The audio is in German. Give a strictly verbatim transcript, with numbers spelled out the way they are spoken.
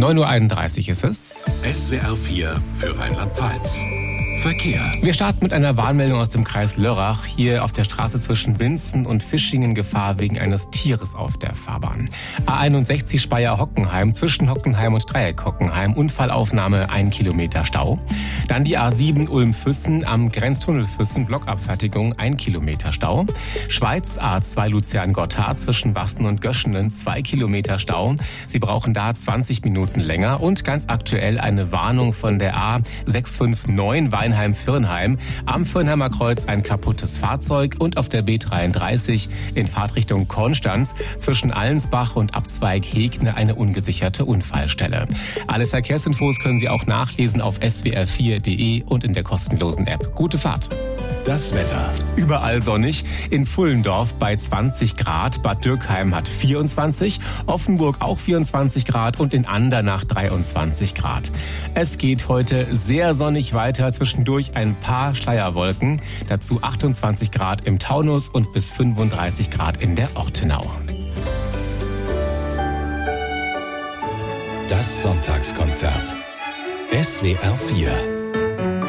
neun Uhr einunddreißig ist es. S W R vier für Rheinland-Pfalz. Verkehr. Wir starten mit einer Warnmeldung aus dem Kreis Lörrach. Hier auf der Straße zwischen Winzen und Fischingen Gefahr wegen eines Tieres auf der Fahrbahn. A einundsechzig Speyer-Hockenheim zwischen Hockenheim und Dreieck-Hockenheim. Unfallaufnahme, ein Kilometer Stau. Dann die A sieben Ulm-Füssen am Grenztunnel Füssen, Blockabfertigung, ein Kilometer Stau. Schweiz A zwei Luzern-Gotthard zwischen Wasten und Göschenen, zwei Kilometer Stau. Sie brauchen da zwanzig Minuten länger. Und ganz aktuell eine Warnung von der A sechs fünf neun Weinheim-Firnheim. Am Firnheimer Kreuz ein kaputtes Fahrzeug und auf der B dreiunddreißig in Fahrtrichtung Konstanz zwischen Allensbach und Abzweig Hegne eine ungesicherte Unfallstelle. Alle Verkehrsinfos können Sie auch nachlesen auf s w r vier punkt d e und in der kostenlosen App. Gute Fahrt. Das Wetter. Überall sonnig. In Pfullendorf bei zwanzig Grad. Bad Dürkheim hat vierundzwanzig. Offenburg auch vierundzwanzig Grad und in Andernach dreiundzwanzig Grad. Es geht heute sehr sonnig weiter. Zwischendurch ein paar Schleierwolken. Dazu achtundzwanzig Grad im Taunus und bis fünfunddreißig Grad in der Ortenau. Das Sonntagskonzert. S W R vier